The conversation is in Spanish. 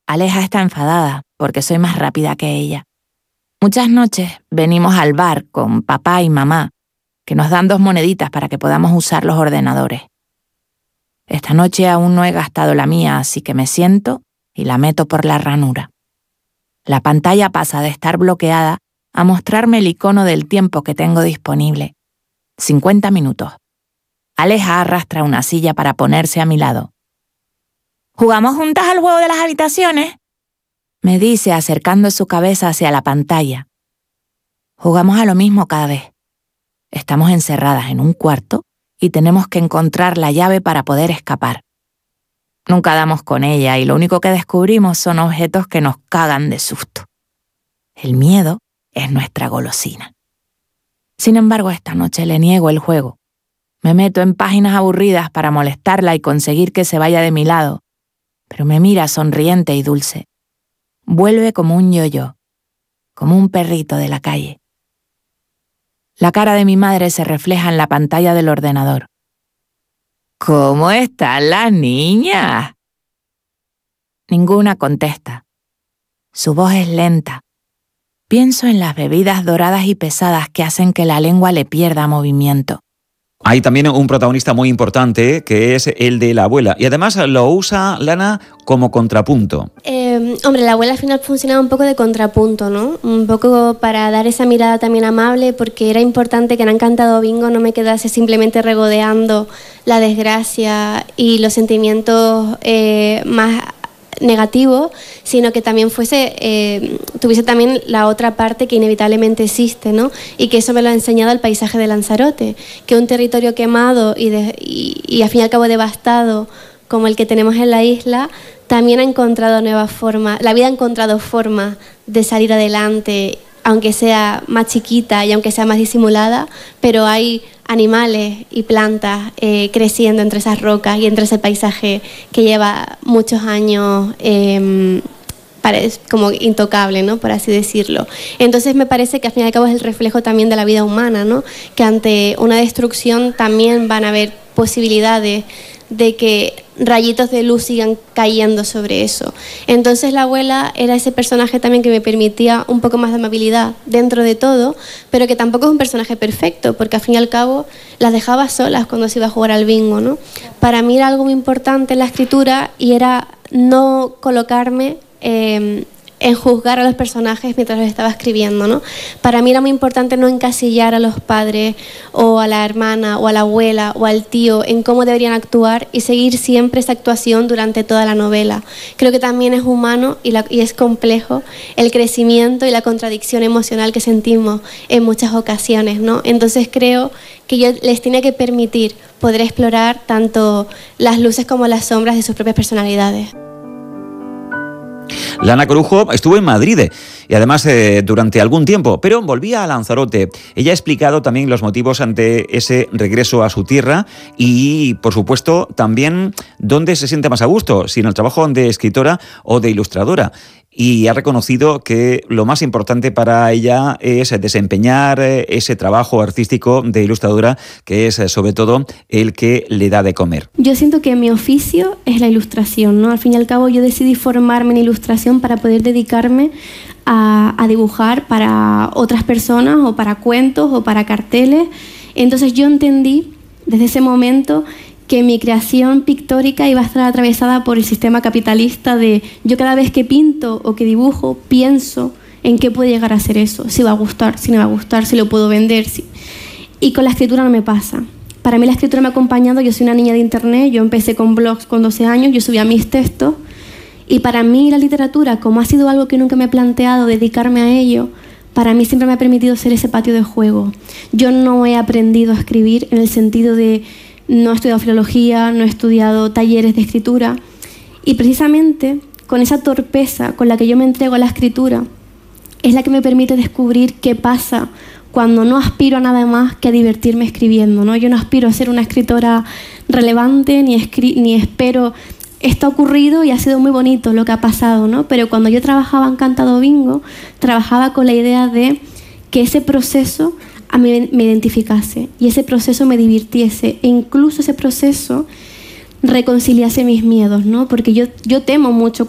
Aleja está enfadada porque soy más rápida que ella. Muchas noches venimos al bar con papá y mamá, que nos dan 2 moneditas para que podamos usar los ordenadores. Esta noche aún no he gastado la mía, así que me siento y la meto por la ranura. La pantalla pasa de estar bloqueada a mostrarme el icono del tiempo que tengo disponible. 50 minutos. Aleja arrastra una silla para ponerse a mi lado. ¿Jugamos juntas al juego de las habitaciones?, me dice acercando su cabeza hacia la pantalla. Jugamos a lo mismo cada vez. Estamos encerradas en un cuarto y tenemos que encontrar la llave para poder escapar. Nunca damos con ella y lo único que descubrimos son objetos que nos cagan de susto. El miedo es nuestra golosina. Sin embargo, esta noche le niego el juego. Me meto en páginas aburridas para molestarla y conseguir que se vaya de mi lado, pero me mira sonriente y dulce. Vuelve como un yo-yo, como un perrito de la calle. La cara de mi madre se refleja en la pantalla del ordenador. ¿Cómo están las niñas? Ninguna contesta. Su voz es lenta. Pienso en las bebidas doradas y pesadas que hacen que la lengua le pierda movimiento. Hay también un protagonista muy importante, que es el de la abuela. Y además lo usa Lana como contrapunto. Hombre, la abuela al final funcionaba un poco de contrapunto, ¿no? Un poco para dar esa mirada también amable, porque era importante que en Han cantado bingo no me quedase simplemente regodeando la desgracia y los sentimientos más negativo, sino que también tuviese también la otra parte que inevitablemente existe, ¿no? Y que eso me lo ha enseñado el paisaje de Lanzarote, que un territorio quemado y al fin y al cabo devastado como el que tenemos en la isla, también ha encontrado nuevas formas, la vida ha encontrado formas de salir adelante, aunque sea más chiquita y aunque sea más disimulada, pero hay animales y plantas creciendo entre esas rocas y entre ese paisaje que lleva muchos años como intocable, ¿no?, por así decirlo. Entonces me parece que al fin y al cabo es el reflejo también de la vida humana, ¿no?, que ante una destrucción también van a haber posibilidades de que rayitos de luz sigan cayendo sobre eso. Entonces la abuela era ese personaje también que me permitía un poco más de amabilidad dentro de todo, pero que tampoco es un personaje perfecto, porque al fin y al cabo las dejaba solas cuando se iba a jugar al bingo, ¿no? Para mí era algo muy importante en la escritura y era no colocarme en juzgar a los personajes mientras los estaba escribiendo, ¿no? Para mí era muy importante no encasillar a los padres o a la hermana o a la abuela o al tío en cómo deberían actuar y seguir siempre esa actuación durante toda la novela. Creo que también es humano y es complejo el crecimiento y la contradicción emocional que sentimos en muchas ocasiones, ¿no? Entonces creo que yo les tenía que permitir poder explorar tanto las luces como las sombras de sus propias personalidades. Lana Corujo estuvo en Madrid y además durante algún tiempo, pero volvía a Lanzarote. Ella ha explicado también los motivos ante ese regreso a su tierra y, por supuesto, también dónde se siente más a gusto, si en el trabajo de escritora o de ilustradora. Y ha reconocido que lo más importante para ella es desempeñar ese trabajo artístico de ilustradora, que es sobre todo el que le da de comer. Yo siento que mi oficio es la ilustración, ¿no? Al fin y al cabo yo decidí formarme en ilustración para poder dedicarme a dibujar para otras personas o para cuentos o para carteles. Entonces yo entendí desde ese momento que mi creación pictórica iba a estar atravesada por el sistema capitalista de yo cada vez que pinto o que dibujo pienso en qué puede llegar a ser eso, si va a gustar, si no va a gustar, si lo puedo vender. Y con la escritura no me pasa. Para mí la escritura me ha acompañado, yo soy una niña de internet, yo empecé con blogs con 12 años, yo subía mis textos y para mí la literatura, como ha sido algo que nunca me he planteado dedicarme a ello, para mí siempre me ha permitido ser ese patio de juego. Yo no he aprendido a escribir en el sentido de no he estudiado filología, no he estudiado talleres de escritura y precisamente con esa torpeza con la que yo me entrego a la escritura es la que me permite descubrir qué pasa cuando no aspiro a nada más que a divertirme escribiendo, ¿no? Yo no aspiro a ser una escritora relevante ni espero. Esto ha ocurrido y ha sido muy bonito lo que ha pasado, ¿no? Pero cuando yo trabajaba en Cantado Bingo, trabajaba con la idea de que ese proceso a mí me identificase y ese proceso me divirtiese e incluso ese proceso reconciliase mis miedos, ¿no? Porque yo temo mucho